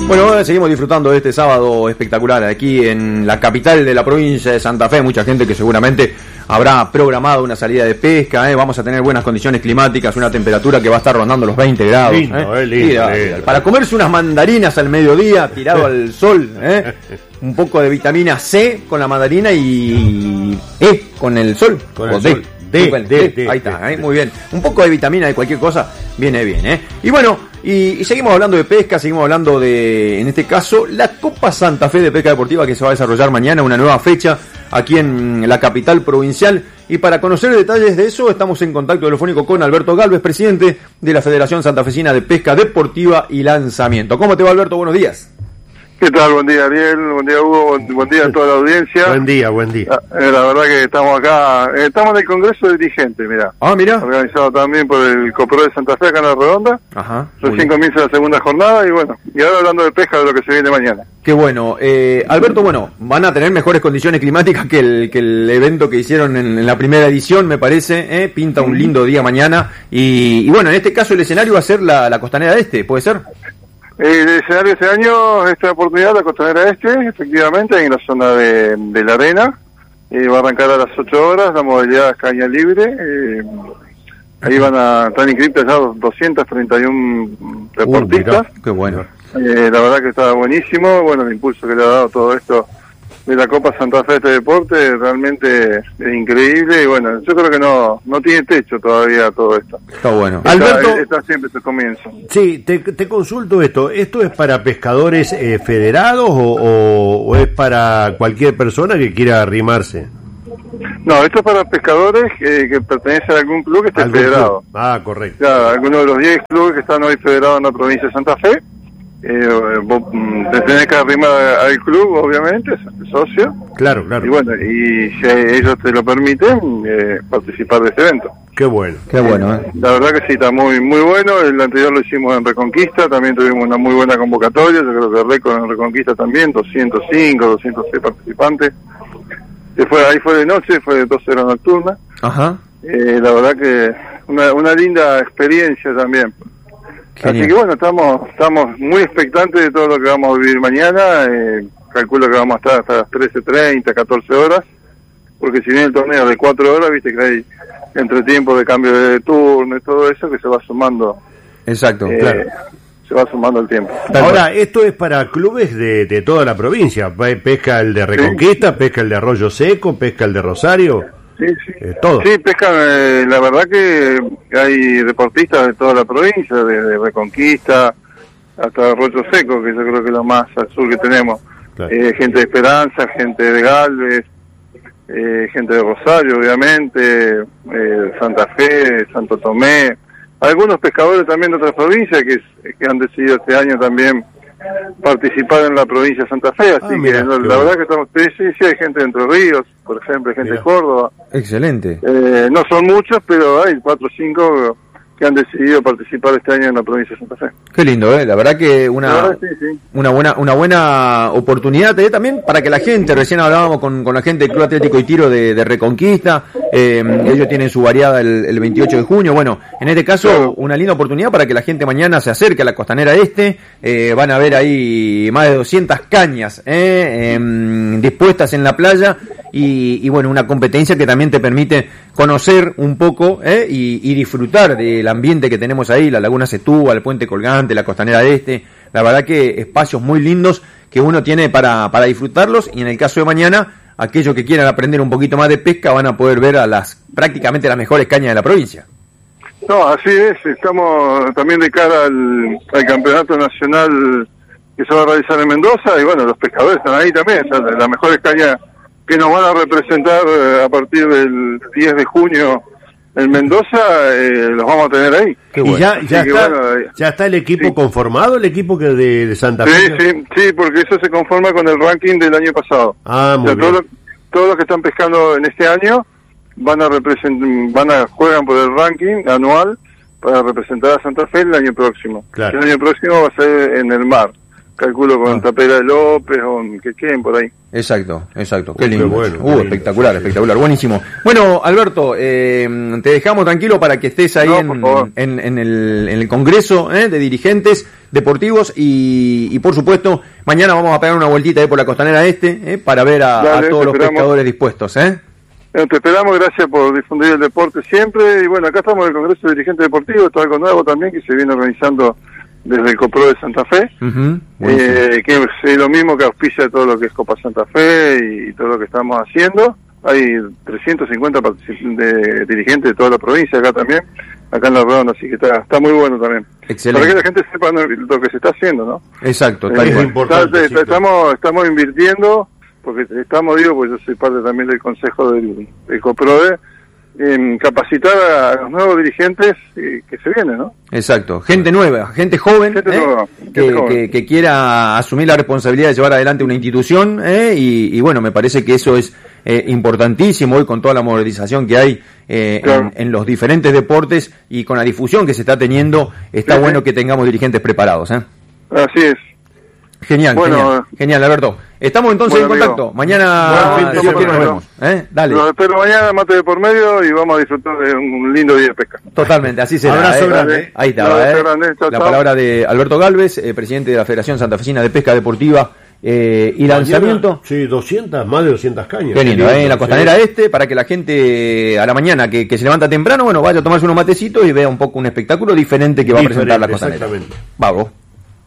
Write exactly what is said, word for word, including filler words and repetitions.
Bueno, seguimos disfrutando de este sábado espectacular aquí en la capital de la provincia de Santa Fe. Mucha gente que seguramente habrá programado una salida de pesca, ¿eh? Vamos a tener buenas condiciones climáticas, una temperatura que va a estar rondando los veinte grados. Lindo, ¿eh? Eh, lindo, Mira, lindo. Para comerse unas mandarinas al mediodía, tirado al sol, ¿eh? Un poco de vitamina C con la mandarina y E con el sol. Con o el D. sol. D, Bueno, D, D, D, ahí está, D, ¿eh? D. Muy bien. Un poco de vitamina de cualquier cosa viene bien, ¿eh? Y bueno, y, y seguimos hablando de pesca, seguimos hablando de, en este caso, la Copa Santa Fe de Pesca Deportiva que se va a desarrollar mañana, una nueva fecha aquí en la capital provincial. Y para conocer detalles de eso, estamos en contacto telefónico con Alberto Galvez, presidente de la Federación Santafesina de Pesca Deportiva y Lanzamiento. ¿Cómo te va, Alberto? Buenos días. ¿Qué tal? Buen día, Ariel. Buen día, Hugo. Buen, buen día a toda la audiencia. Buen día, buen día. La, eh, la verdad que estamos acá, eh, estamos en el Congreso de Dirigentes, mirá. Ah, mira. Organizado también por el Copro de Santa Fe, acá en La Redonda. Ajá. muy Recién bien. comienza la segunda jornada y bueno, y ahora hablando de pesca, de lo que se viene mañana. Qué bueno. Eh, Alberto, bueno, van a tener mejores condiciones climáticas que el, que el evento que hicieron en, en la primera edición, me parece. ¿eh? Pinta un lindo día mañana. Y, y bueno, en este caso el escenario va a ser la, la Costanera Este, ¿puede ser? El escenario este año, esta oportunidad, la Costanera Este, efectivamente, en la zona de, de la arena. Eh, va a arrancar a las ocho horas, la modalidad es caña libre. Eh, ahí van a estar inscritas ya doscientos treinta y uno deportistas. Uh, qué bueno. Eh, la verdad que está buenísimo, bueno, el impulso que le ha dado todo esto de la Copa Santa Fe de este deporte realmente es increíble y bueno, yo creo que no no tiene techo todavía todo esto. Está bueno. Está, Alberto, está siempre su comienzo. sí, te, te consulto esto. ¿Esto es para pescadores eh, federados o, o, o es para cualquier persona que quiera arrimarse? No, esto es para pescadores que, que pertenecen a algún club que esté ¿Algún federado. club? Ah, correcto. Ya, alguno de los diez clubes que están hoy federados en la provincia de Santa Fe. Eh, vos mm, te tenés que arrimar al club, obviamente, es socio. Claro, claro. Y bueno, y si ellos te lo permiten, eh, participar de este evento. Qué bueno. Qué bueno, ¿eh? La verdad que sí, está muy muy bueno. El anterior lo hicimos en Reconquista, también tuvimos una muy buena convocatoria. Yo creo que récord en Reconquista también, doscientos cinco, doscientos seis participantes. Que fue, ahí fue de noche, fue de doce horas nocturna. Ajá. Eh, la verdad que una, una linda experiencia también. Genial. Así que bueno, estamos estamos muy expectantes de todo lo que vamos a vivir mañana. Eh, calculo que vamos a estar hasta las trece treinta, catorce horas. Porque si bien el torneo es de cuatro horas, viste que hay entretiempo de cambio de turno y todo eso que se va sumando. Exacto, eh, claro. Se va sumando el tiempo. Ahora, esto es para clubes de, de toda la provincia. Pe- Pesca el de Reconquista, pesca el de Arroyo Seco, pesca el de Rosario. Sí, sí. Eh, todo. Sí, pescan, eh, la verdad que hay deportistas de toda la provincia, desde Reconquista hasta Arroyo Seco, que yo creo que es lo más al sur que tenemos. Claro. Eh, gente de Esperanza, gente de Galvez, eh, gente de Rosario, obviamente, eh, Santa Fe, Santo Tomé, algunos pescadores también de otras provincias que, que han decidido este año también participar en la provincia de Santa Fe, así Ah, que mira, no, qué la bueno. verdad que estamos, sí, sí, sí, hay gente de Entre Ríos, por ejemplo, hay gente Mira. de Córdoba. Excelente. Eh, no son muchos, pero hay cuatro o cinco que han decidido participar este año en la provincia de Santa Fe. Qué lindo, ¿eh? La verdad que La una... verdad, sí, sí. Una buena una buena oportunidad ¿eh? También para que la gente, recién hablábamos con, con la gente del Club Atlético y Tiro de, de Reconquista, eh, ellos tienen su variada el, el veintiocho de junio, bueno, en este caso Claro. una linda oportunidad para que la gente mañana se acerque a la Costanera Este, eh, van a ver ahí más de doscientas cañas eh, em, dispuestas en la playa y, y bueno, una competencia que también te permite conocer un poco eh, y, y disfrutar del ambiente que tenemos ahí, la Laguna Setúbal, el Puente Colgante, la Costanera Este. La verdad que espacios muy lindos que uno tiene para, para disfrutarlos y en el caso de mañana, aquellos que quieran aprender un poquito más de pesca van a poder ver a las prácticamente las mejores cañas de la provincia. No, así es, estamos también de cara al, al campeonato nacional que se va a realizar en Mendoza y bueno, los pescadores están ahí también, o sea, las mejores cañas que nos van a representar eh, a partir del diez de junio en Mendoza, eh, los vamos a tener ahí. Qué ¿Y bueno. ya, Así ya, que está, bueno, eh, ya está el equipo sí. conformado, el equipo que de, de Santa Sí, Fe? sí, sí, porque eso se conforma con el ranking del año pasado. Ah, O muy sea, bien. todos los, todos los que están pescando en este año van a representar, van a juegan por el ranking anual para representar a Santa Fe el año próximo. Claro. El año próximo va a ser en el mar. calculo con Ah. Tapera de López o que queden por ahí. Exacto, exacto. Qué Qué lindo. bueno, uh, qué lindo. espectacular, Sí, espectacular. Buenísimo. Bueno, Alberto, eh, te dejamos tranquilo para que estés ahí No, en, por favor. en, en el, en el Congreso eh, de Dirigentes Deportivos y, y, por supuesto, mañana vamos a pegar una vueltita ahí por la Costanera Este eh, para ver a, Dale, a todos te los esperamos. pescadores dispuestos. ¿eh? Bueno, te esperamos, gracias por difundir el deporte siempre. Y bueno, acá estamos en el Congreso de Dirigentes Deportivos, está algo nuevo también que se viene organizando desde el Copro de Santa Fe, Uh-huh. Buenísimo. eh, que es lo mismo que auspicia todo lo que es Copa Santa Fe y todo lo que estamos haciendo. Hay trescientos cincuenta particip- de dirigentes de toda la provincia acá también, acá en la redonda, así que está, está muy bueno también. Excelente. Para que la gente sepa ¿no? lo que se está haciendo, ¿no? Exacto, Eh, tal es cual. importante, está- sí, estamos, estamos invirtiendo, porque estamos, digo, pues yo soy parte también del consejo del, del COPRODE, en capacitar a los nuevos dirigentes eh, que se vienen, ¿no? Exacto, gente nueva, gente joven, Gente ¿eh? nueva, gente que, joven. que- que quiera asumir la responsabilidad de llevar adelante una institución ¿eh? y, y bueno, me parece que eso es eh, importantísimo hoy con toda la modernización que hay eh, Claro. en, en los diferentes deportes y con la difusión que se está teniendo, está Sí, bueno sí. que tengamos dirigentes preparados. ¿eh? Así es. Genial, Bueno, genial, genial, Alberto. Estamos entonces bueno, en amigo. contacto. Mañana, Buen fin de si Dios quiere, nos semana. vemos. ¿eh? Dale. Los espero mañana, mate de por medio, y vamos a disfrutar de un lindo día de pesca. Totalmente, así será. Abrazo ¿eh? grande. Ahí está. Abrazo ¿eh? grande. Chao, la chao. palabra de Alberto Galvez, eh, presidente de la Federación Santafesina de Pesca Deportiva eh, y lanzamiento. Mañana, sí, doscientas, más de doscientas cañas. Qué lindo, Qué ¿eh? lindo, En la sí. Costanera Este, para que la gente a la mañana que, que se levanta temprano, bueno, vaya a tomarse unos matecitos y vea un poco un espectáculo diferente que va a presentar la Diferente, Costanera. exactamente. Vago.